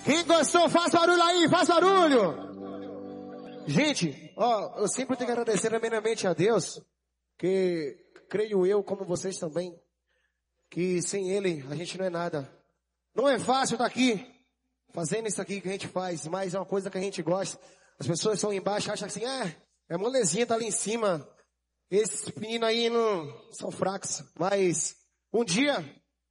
Quem gostou, faz barulho aí, faz barulho. Gente, ó, eu sempre tenho que agradecer primeiramente a Deus, que creio eu, como vocês também, que sem Ele a gente não é nada. Não é fácil estar aqui, fazendo isso aqui que a gente faz, mas é uma coisa que a gente gosta. As pessoas estão embaixo, acham assim, é molezinha, tá ali em cima. Esses meninos aí não são fracos, mas um dia,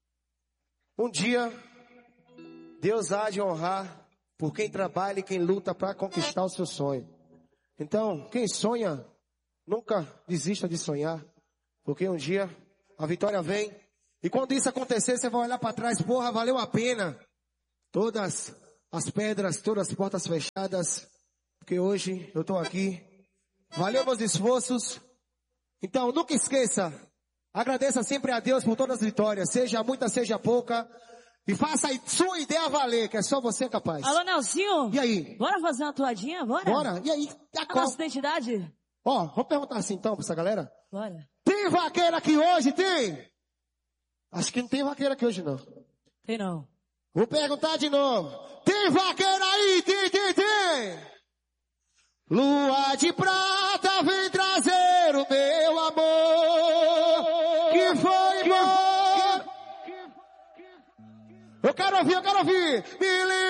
Deus há de honrar por quem trabalha e quem luta para conquistar o seu sonho. Então, quem sonha, nunca desista de sonhar, porque um dia a vitória vem. E quando isso acontecer, você vai olhar para trás, porra, valeu a pena. Todas as pedras, todas as portas fechadas, porque hoje eu estou aqui. Valeu meus esforços. Então, nunca esqueça, agradeça sempre a Deus por todas as vitórias, seja muita, seja pouca. E faça a sua ideia valer, que é só você capaz. Alô, Nelsinho. E aí? Bora fazer uma toadinha? Bora? Bora. E aí? A nossa identidade? Ó, vou perguntar assim então pra essa galera. Bora. Tem vaqueira aqui hoje? Tem? Acho que não tem vaqueira aqui hoje não. Tem não. Vou perguntar de novo. Tem vaqueira aí? Tem. Lua de prata vem trazer o meu amor. Que foi embora. Eu quero ouvir.